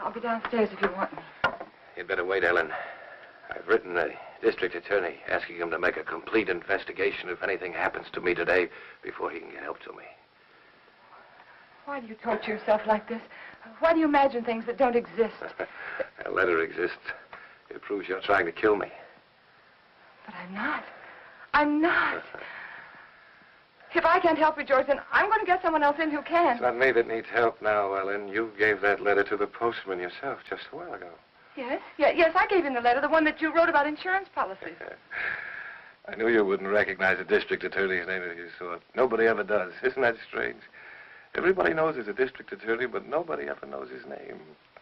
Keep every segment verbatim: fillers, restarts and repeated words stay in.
I'll be downstairs if you want me. You'd better wait, Ellen. I've written the district attorney asking him to make a complete investigation if anything happens to me today before he can get help to me. Why do you torture yourself like this? Why do you imagine things that don't exist? A letter exists. It proves you're trying to kill me. But I'm not. I'm not. If I can't help you, George, then I'm going to get someone else in who can. It's not me that needs help now, Ellen. You gave that letter to the postman yourself just a while ago. Yes? Yeah, yes, I gave him the letter, the one that you wrote about insurance policies. I knew you wouldn't recognize a district attorney's name if you saw it. Nobody ever does. Isn't that strange? Everybody knows he's a district attorney, but nobody ever knows his name.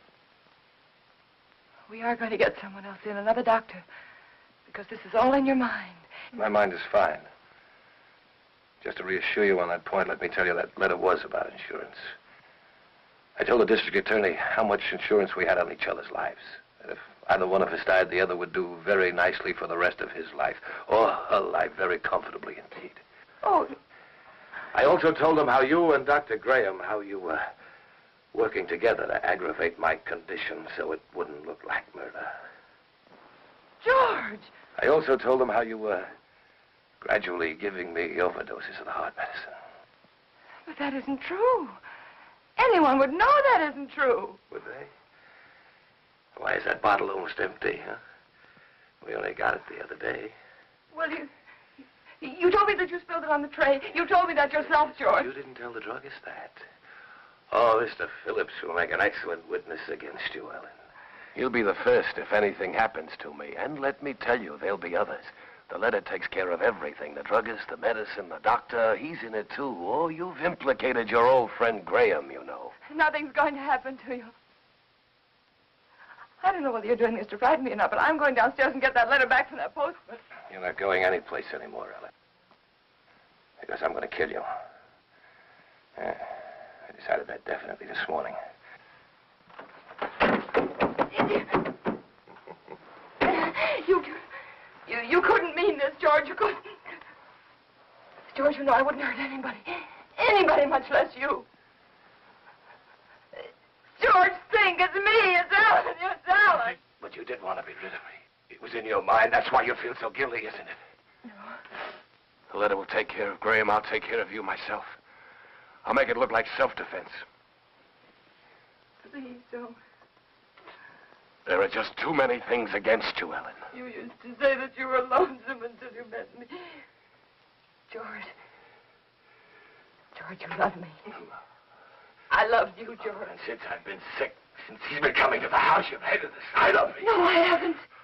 We are going to get someone else in, another doctor, because this is all in your mind. My mind is fine. Just to reassure you on that point, let me tell you that letter was about insurance. I told the district attorney how much insurance we had on each other's lives. That if either one of us died, the other would do very nicely for the rest of his life, or her life very comfortably indeed. Oh. I also told them how you and Doctor Graham, how you were working together to aggravate my condition so it wouldn't look like murder. George! I also told them how you were gradually giving me overdoses of the heart medicine. But that isn't true. Anyone would know that isn't true. Would they? Why is that bottle almost empty, huh? We only got it the other day. Well, you... You told me that you spilled it on the tray. You told me that yourself, George. You didn't tell the druggist that. Oh, Mister Phillips will make an excellent witness against you, Ellen. He'll be the first if anything happens to me. And let me tell you, there'll be others. The letter takes care of everything. The druggist, the medicine, the doctor. He's in it, too. Oh, you've implicated your old friend Graham, you know. Nothing's going to happen to you. I don't know whether you're doing this to frighten me or not, but I'm going downstairs and get that letter back from that postman. You're not going anyplace anymore, Ellen. Because I'm going to kill you. Yeah, I decided that definitely this morning. You, you, you couldn't mean this, George. You couldn't. George, you know I wouldn't hurt anybody. Anybody, much less you. George, think, it's me, it's Ellen, it's Ellen. But you did want to be rid of me. It was in your mind. That's why you feel so guilty, isn't it? No. The letter will take care of Graham. I'll take care of you myself. I'll make it look like self-defense. Please don't. There are just too many things against you, Ellen. You used to say that you were lonesome until you met me. George. George, you love me. I loved you, George. And since I've been sick, since he's been coming to the house, you've hated the sight of me. No, I haven't.